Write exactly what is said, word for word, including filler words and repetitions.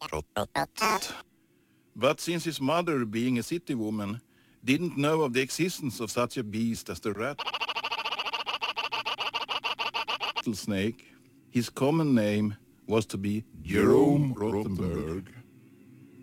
But since his mother, being a city woman, didn't know of the existence of such a beast as the rattlesnake, his common name was to be Jerome Rothenberg.